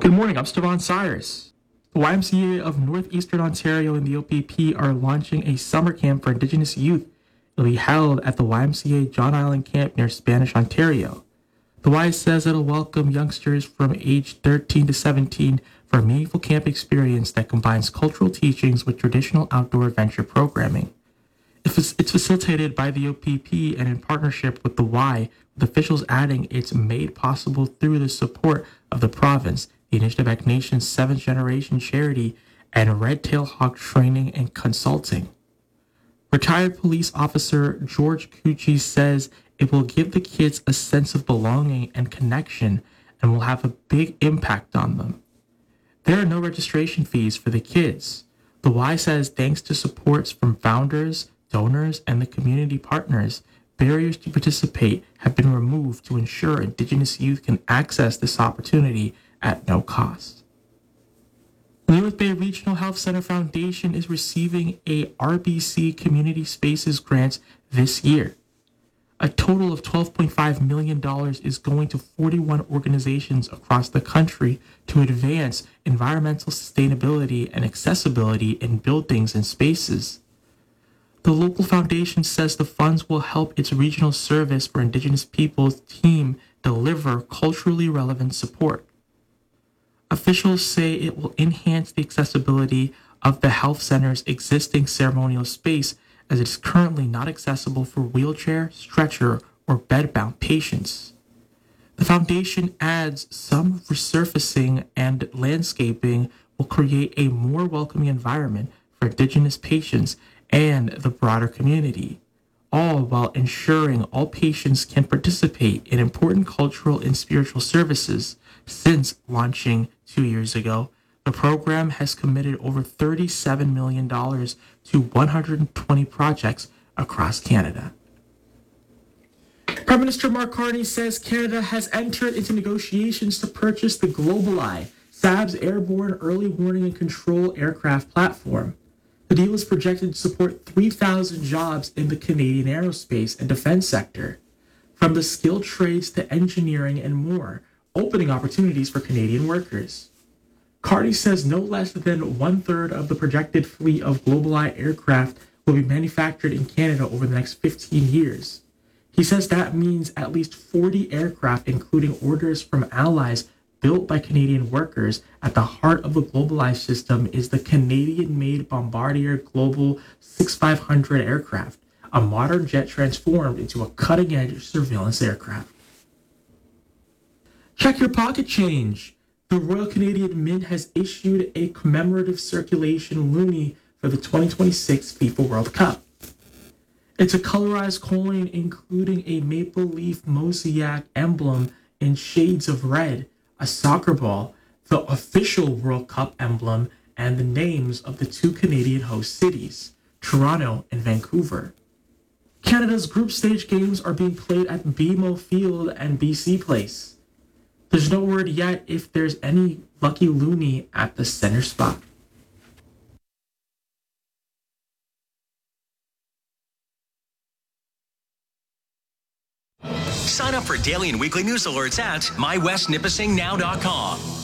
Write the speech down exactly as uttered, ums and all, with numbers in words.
Good morning, I'm Stevan Cyrus. The Y M C A of Northeastern Ontario and the O P P are launching a summer camp for Indigenous youth. It'll be held at the Y M C A John Island Camp near Spanish, Ontario. The Y says it'll welcome youngsters from age thirteen to seventeen for a meaningful camp experience that combines cultural teachings with traditional outdoor adventure programming. It's facilitated by the O P P and in partnership with the Y, with officials adding it's made possible through the support of the province, the Anishinaabe Nation's seventh generation charity, and Red Tail Hawk Training and Consulting. Retired police officer George Cucci says it will give the kids a sense of belonging and connection and will have a big impact on them. There are no registration fees for the kids. The Y says thanks to supports from founders, donors, and the community partners, barriers to participate have been removed to ensure Indigenous youth can access this opportunity at no cost. The North Bay Regional Health Center Foundation is receiving a R B C Community Spaces grant this year. A total of twelve point five million dollars is going to forty-one organizations across the country to advance environmental sustainability and accessibility in buildings and spaces. The local foundation says the funds will help its regional service for Indigenous peoples team deliver culturally relevant support. Officials say it will enhance the accessibility of the health center's existing ceremonial space, as it is currently not accessible for wheelchair, stretcher, or bedbound patients. The foundation adds some resurfacing and landscaping will create a more welcoming environment for Indigenous patients and the broader community, all while ensuring all patients can participate in important cultural and spiritual services. Since launching two years ago, the program has committed over thirty-seven million dollars to one hundred twenty projects across Canada. Prime Minister Mark Carney says Canada has entered into negotiations to purchase the GlobalEye, S A B's airborne early warning and control aircraft platform. The deal is projected to support three thousand jobs in the Canadian aerospace and defense sector, from the skilled trades to engineering and more, opening opportunities for Canadian workers. Carney says no less than one-third of the projected fleet of GlobalEye aircraft will be manufactured in Canada over the next fifteen years. He says that means at least forty aircraft, including orders from allies built by Canadian workers. At the heart of the GlobalEye system is the Canadian-made Bombardier Global sixty-five hundred aircraft, a modern jet transformed into a cutting-edge surveillance aircraft. Check your pocket change. The Royal Canadian Mint has issued a commemorative circulation loonie for the twenty twenty-six FIFA World Cup. It's a colorized coin including a maple leaf mosaic emblem in shades of red, a soccer ball, the official World Cup emblem, and the names of the two Canadian host cities, Toronto and Vancouver. Canada's group stage games are being played at B M O Field and B C Place. There's no word yet if there's any lucky loonie at the center spot. Sign up for daily and weekly news alerts at my west nipissing now dot com.